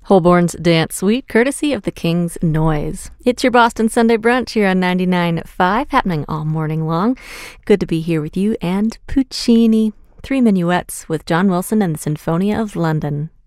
Holborn's Dance Suite, courtesy of the King's Noise. It's your Boston Sunday brunch here on 99.5, happening all morning long. Good to be here with you and Puccini. 3 minuets with John Wilson and the Sinfonia of London.